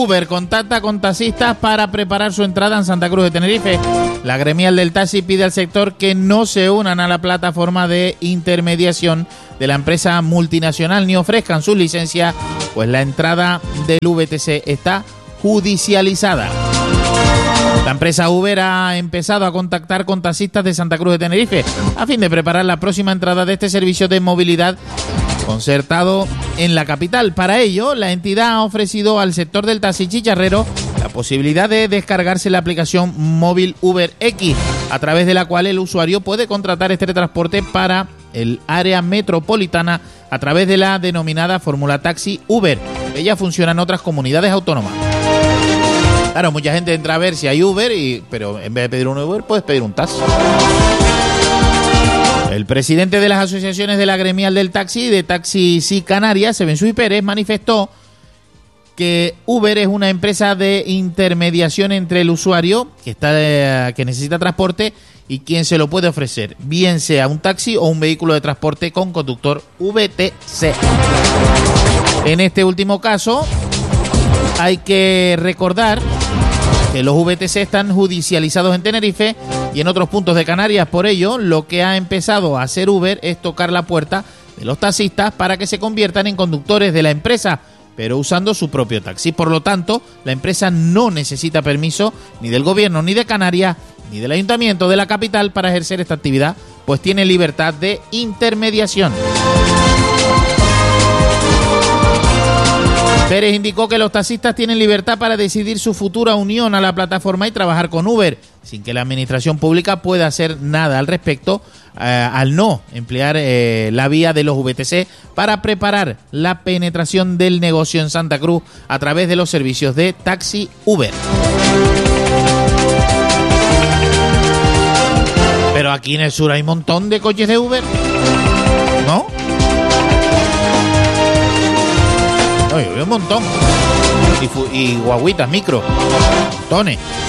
Uber contacta con taxistas para preparar su entrada en Santa Cruz de Tenerife. La gremial del taxi pide al sector que no se unan a la plataforma de intermediación de la empresa multinacional ni ofrezcan sus licencias, pues la entrada del VTC está judicializada. La empresa Uber ha empezado a contactar con taxistas de Santa Cruz de Tenerife a fin de preparar la próxima entrada de este servicio de movilidad concertado en la capital. Para ello, la entidad ha ofrecido al sector del taxi chicharrero la posibilidad de descargarse la aplicación móvil Uber X, a través de la cual el usuario puede contratar este transporte para el área metropolitana a través de la denominada Fórmula Taxi Uber. Ella funciona en otras comunidades autónomas. Claro, mucha gente entra a ver si hay Uber, pero en vez de pedir un Uber, puedes pedir un taxi. El presidente de las asociaciones de la gremial del taxi, de Taxi Sí Canarias, Sebensui Pérez, manifestó que Uber es una empresa de intermediación entre el usuario que necesita transporte y quien se lo puede ofrecer, bien sea un taxi o un vehículo de transporte con conductor VTC. En este último caso, hay que recordar que los VTC están judicializados en Tenerife y en otros puntos de Canarias. Por ello, lo que ha empezado a hacer Uber es tocar la puerta de los taxistas para que se conviertan en conductores de la empresa, pero usando su propio taxi. Por lo tanto, la empresa no necesita permiso ni del gobierno, ni de Canarias, ni del ayuntamiento de la capital para ejercer esta actividad, pues tiene libertad de intermediación. Pérez indicó que los taxistas tienen libertad para decidir su futura unión a la plataforma y trabajar con Uber, sin que la administración pública pueda hacer nada al respecto, al no emplear la vía de los VTC para preparar la penetración del negocio en Santa Cruz a través de los servicios de taxi Uber. Pero aquí en el sur hay un montón de coches de Uber, ¿no? No, yo veo un montón. Y guaguitas, micro. Montones.